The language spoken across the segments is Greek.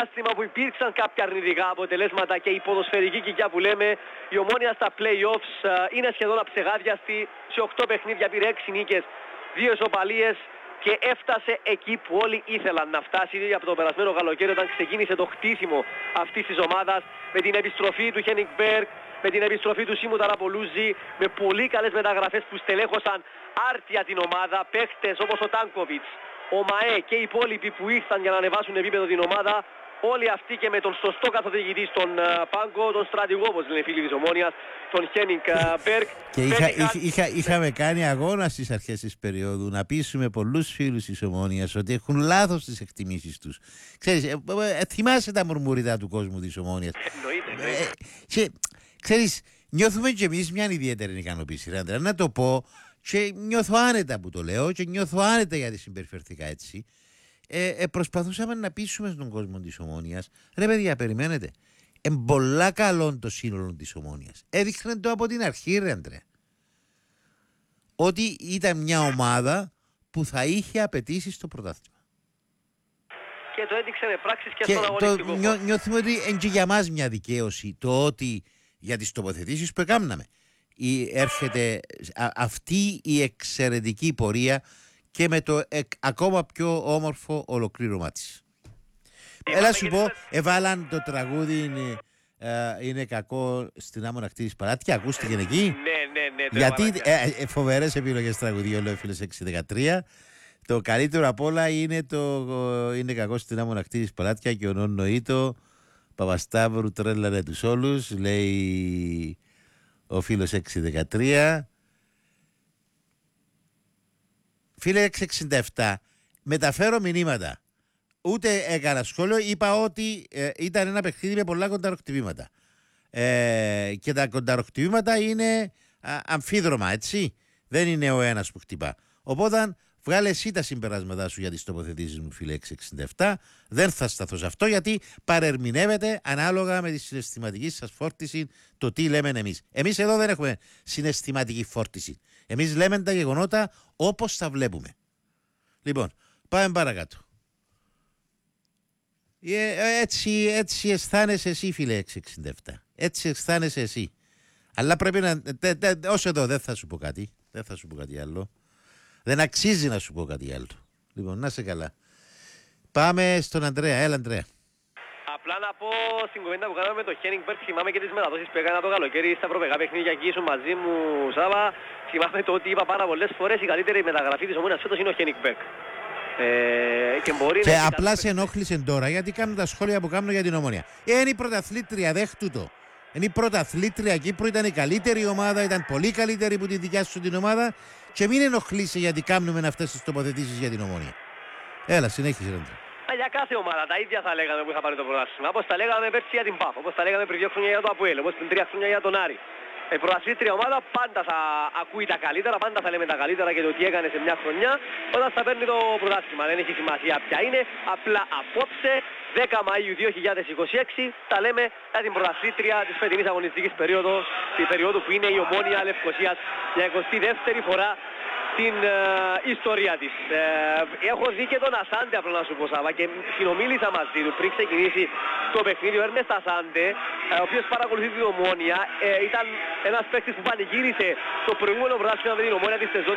διάστημα που υπήρξαν κάποια αρνητικά αποτελέσματα και η ποδοσφαιρική κοιλιά που λέμε, η Ομόνοια στα play-offs είναι σχεδόν αψεγάδιαστη. Σε 8 παιχνίδια πήρε 6 νίκες, 2 ισοπαλίες και έφτασε εκεί που όλοι ήθελαν να φτάσει από το περασμένο καλοκαίρι, όταν ξεκίνησε το χτίσιμο αυτής της ομάδας, με την επιστροφή του Χένικ Μπέργκ, με την επιστροφή του Σίμου Ταραπολούζη, με πολύ καλές μεταγραφές που στελέχωσαν άρτια την ομάδα, παίχτες όπως ο Τάνκοβιτς, ο ΜΑΕ και οι υπόλοιποι που ήρθαν για να ανεβάσουν επίπεδο την ομάδα. Όλοι αυτοί και με τον σωστό καθοδηγητή στον πάγκο, τον στρατηγό, όπως λένε οι φίλοι της Ομόνοιας, τον Χένικ Μπέργκ. Και είχαμε κάνει αγώνα στις αρχές της περίοδου να πείσουμε πολλούς φίλους της Ομόνοιας ότι έχουν λάθος τις εκτιμήσεις τους. Ξέρεις, θυμάσαι τα μουρμουριτά του κόσμου της Ομόνοιας. Εννοείται. Και ξέρεις, νιώθουμε κι εμείς μια ιδιαίτερη ικανοποίηση. Άντρα, να το πω, και νιώθω άνετα που το λέω και νιώθω άνετα γιατί συμπεριφερθήκα έτσι. Προσπαθούσαμε να πείσουμε στον κόσμο της Ομόνοιας. Ρε παιδιά, περιμένετε. Πολλά καλό το σύνολο της Ομόνοιας. Έδειχνε το από την αρχή, ρε Αντρέα, ότι ήταν μια ομάδα που θα είχε απαιτήσει στο πρωτάθλημα. Και το έδειξε με πράξεις και στον αγωνιστικό. Νιώθουμε ότι είναι και για μας μια δικαίωση το ότι για τις τοποθετήσεις που έκαναμε έρχεται αυτή η εξαιρετική πορεία και με το ακόμα πιο όμορφο ολοκλήρωμά της. Έλα σου πω, έβαλαν το τραγούδι είναι κακό στην άμμο να χτίσεις παλάτια. Ακούστηκε εκεί. Ναι. Γιατί φοβερές επιλογές τραγουδιών, λέει ο φίλος 613. Το καλύτερο απ' όλα είναι είναι κακό στην άμμο να χτίσεις παλάτια και ο Νόνοητο Παπασταύρου τρέλανε τους όλους, λέει ο φίλος 613. Φίλε 667, μεταφέρω μηνύματα. Ούτε έκανα σχόλιο, είπα ότι ήταν ένα παιχνίδι με πολλά κονταροκτυπήματα. Και τα κονταροκτυπήματα είναι αμφίδρομα, έτσι. Δεν είναι ο ένας που χτυπά. Οπότε βγάλε εσύ τα συμπεράσματά σου για τις τοποθετήσεις μου, φίλε 667. Δεν θα σταθώ σε αυτό γιατί παρερμηνεύεται ανάλογα με τη συναισθηματική σας φόρτιση το τι λέμε εμείς. Εμείς εδώ δεν έχουμε συναισθηματική φόρτιση. Εμείς λέμε τα γεγονότα όπως τα βλέπουμε. Λοιπόν, πάμε παρακάτω. Έτσι αισθάνεσαι εσύ, φίλε 667. Έτσι αισθάνεσαι εσύ. Αλλά πρέπει να... Όσο εδώ δεν θα σου πω κάτι. Δεν θα σου πω κάτι άλλο. Δεν αξίζει να σου πω κάτι άλλο. Λοιπόν, να σε καλά. Πάμε στον Ανδρέα. Έλα, Ανδρέα. Απλά να πω στην κουβέντα που κάναμε με τον Χένικ Μπέργκ, θυμάμαι και τις μεταδόσεις που έκανα το καλοκαίρι στα ευρωπαϊκά παιχνίδια εκεί ήσουν μαζί μου, Σάβα. Θυμάμαι το ότι είπα πάρα πολλές φορές η καλύτερη μεταγραφή της Ομόνοιας φέτος είναι ο Χένικ Μπέργκ. Και απλά σε ενόχλησε τώρα γιατί κάνουν τα σχόλια που κάνουν για την Ομόνια. Είναι η πρωταθλήτρια, δέχτου το. Είναι η πρωταθλήτρια Κύπρου, ήταν η καλύτερη ομάδα, ήταν πολύ καλύτερη που τη δικιά σου την ομάδα. Και μην ενοχλείσαι γιατί κάνουμε αυτές τις τοποθετήσεις για την Ομόνια. Έλα, συνέχισε, Ρέντρα. Για κάθε ομάδα τα ίδια θα λέγαμε που είχα πάρει το πρωτάθλημα. Όπως τα λέγαμε πέρσι για την ΠΑΦ, όπως τα λέγαμε πριν 2 χρόνια για το ΑΠΟΕΛ, όπως πριν 3 χρόνια για τον Άρη. Η πρωταθλήτρια ομάδα πάντα θα ακούει τα καλύτερα, πάντα θα λέμε τα καλύτερα και το τι έκανε σε μια χρονιά όταν θα παίρνει το πρωτάθλημα. Δεν έχει σημασία ποια είναι, απλά απόψε 10 Μαΐου 2026 τα λέμε για την πρωταθλήτρια της φετινής αγωνιστικής περίοδου που είναι η Ομόνοια Λευκωσίας για 22η φορά στην ιστορία της. Έχω δει και τον Ασάντε, απλά να σου πω, Σάβα, και συνομίλησα μαζί του πριν ξεκινήσει το παιχνίδι. Ο Έρνεστ Ασάντε, ο οποίος παρακολουθεί την Ομόνοια, ήταν ένας παίκτης που πανηγύρισε το προηγούμενο πρωτάθλημα με την Ομόνοια της σεζόν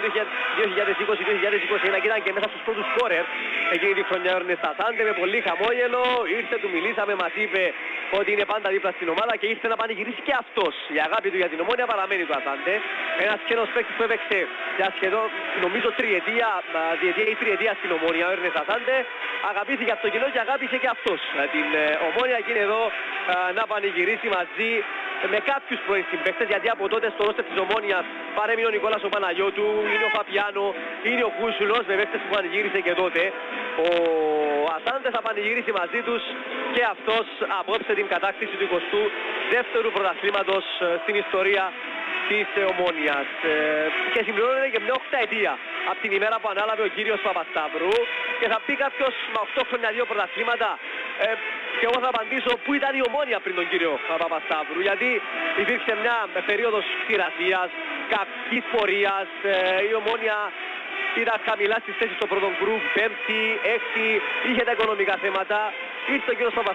2020-2021 και ήταν και μέσα στους πρώτους σκόρερ εκείνη τη χρονιά. Ο Έρνεστ Ασάντε με πολύ χαμόγελο ήρθε, του μιλήσαμε, μας είπε ότι είναι πάντα δίπλα στην ομάδα και ήρθε να πανηγυρίσει και αυτός. Η αγάπη του για την Ομόνοια παραμένει του Ασάντε. Ένας ξένος παίκτης που έπαιξε για σχεδόν νομίζω διετία ή τριετία στην Ομόνοια, ο Έρνεστ Ασάντε, αγαπήθηκε από το κοινό και αγάπησε και αυτός την Ομόνοια και είναι εδώ να πανηγυρίσει μαζί με κάποιους πρώην συμπαίκτες, γιατί από τότε στο ρόστερ της Ομόνοιας παρέμεινε ο Νικόλας ο Παναγιώτου, είναι ο Φαπιάνο, είναι ο Κούσουλος, με παίκτες που πανηγύρισε και τότε. Ο Ασάντε θα πανηγυρίσει μαζί τους και αυτός απόψε την κατάκτηση του 22ου πρωταθλήματος στην ιστορία της Ομόνοιας. Και συμπληρώνεται και μια 8 ετία από την ημέρα που ανάλαβε ο κύριος Παπασταύρου. Και θα πει κάποιος με 8 χρόνια 2 πρωταθλήματα, και εγώ θα απαντήσω πού ήταν η Ομόνοια πριν τον κύριο Παπασταύρου, γιατί υπήρξε μια περίοδος ξηρασίας, κακής πορείας, η Ομόνοια ήταν χαμηλά στις θέσεις στο πρώτο γκρουπ, 5η, 6η, είχε τα οικονομικά θέματα, ήρθε ο κύριος Παπασταύρου